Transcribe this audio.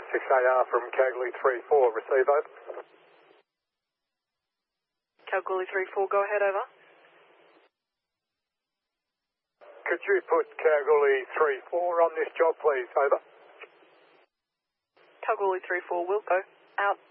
6AR from Kalgoorlie 3-4, receive over. Kalgoorlie 3-4, go ahead, over. Could you put Kalgoorlie 3-4 on this job, please, over? Kalgoorlie 3-4 will go. Out.